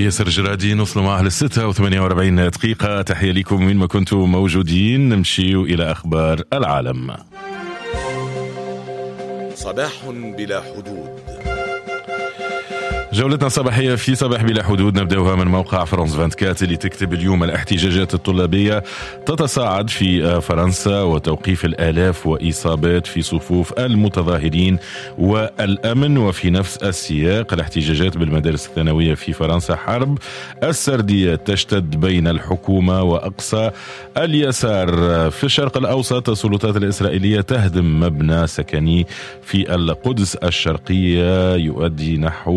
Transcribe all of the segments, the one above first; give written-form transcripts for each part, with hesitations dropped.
ياسر جرادي نوصلوا معه للستة و48 دقيقة. تحية لكم وين ما كنتم موجودين. نمشي إلى أخبار العالم. صباح بلا حدود. جولتنا الصباحية في صباح بلا حدود نبدأها من موقع فرانس 24 اللي تكتب اليوم: الاحتجاجات الطلابية تتصاعد في فرنسا وتوقيف الآلاف وإصابات في صفوف المتظاهرين والأمن. وفي نفس السياق الاحتجاجات بالمدارس الثانوية في فرنسا، حرب السردية تشتد بين الحكومة وأقصى اليسار. في الشرق الأوسط السلطات الإسرائيلية تهدم مبنى سكني في القدس الشرقية يؤوي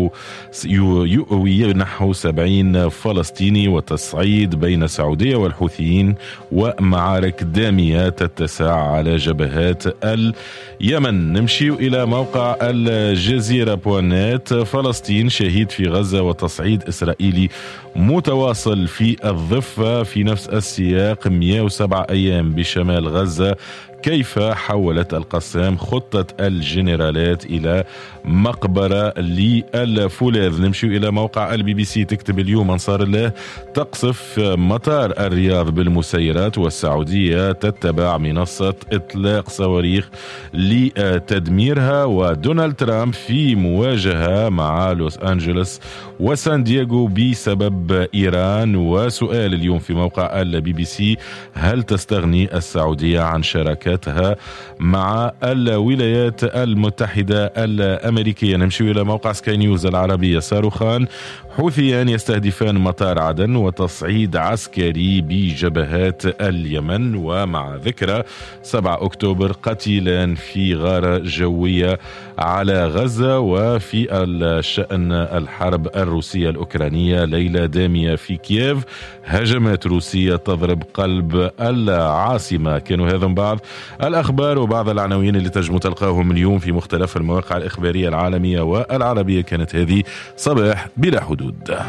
نحو 70 فلسطيني، وتصعيد بين السعودية والحوثيين ومعارك دامية تتسع على جبهات اليمن. نمشي إلى موقع الجزيرة بوانات: فلسطين شهيد في غزة وتصعيد إسرائيلي متواصل في الضفة. في نفس السياق 107 أيام بشمال غزة، كيف حولت القسام خطة الجنرالات إلى مقبرة للفولاذ. نمشي إلى موقع البي بي سي تكتب اليوم: أنصار الله تقصف مطار الرياض بالمسيرات، والسعودية تتبع منصة إطلاق صواريخ لتدميرها. ودونالد ترامب في مواجهة مع لوس أنجلوس وسان دييغو بسبب إيران. وسؤال اليوم في موقع البي بي سي: هل تستغني السعودية عن شراكاتها مع الولايات المتحدة الأمريكية؟ نمشي إلى موقع سكاي نيوز العربية: صاروخان حوثيان يستهدفان مطار عدن، وتصعيد عسكري بجبهات اليمن. ومع ذكرى 7 أكتوبر قتيلان في غارة جوية على غزة. وفي الشأن الحرب الروسية الأوكرانية، ليلة دامية في كييف، هجمات روسية تضرب قلب العاصمة. كانوا هذا بعض الأخبار وبعض العناوين اللي تنجموا تلقاهم اليوم في مختلف المواقع الإخبارية العالمية والعربية. كانت هذه صباح بلا حدود.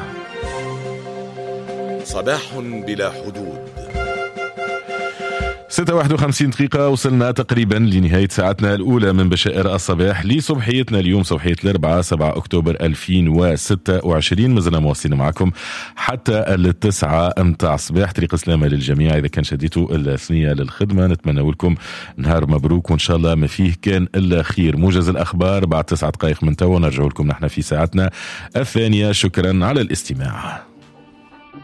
صباح بلا حدود. 6:51 دقيقة. وصلنا تقريبا لنهاية ساعتنا الأولى من بشائر الصباح لصبحيتنا اليوم، صبحية الأربعاء 7 أكتوبر 2026. مازلنا مواصلين معكم حتى 9 متاع الصباح. طريق سلامة للجميع. إذا كان شديتوا الثنية للخدمة نتمنى لكم نهار مبروك، وإن شاء الله ما فيه كان إلا خير. موجز الأخبار بعد 9 دقائق من توا. نرجع لكم نحن في ساعتنا الثانية. شكرا على الاستماع.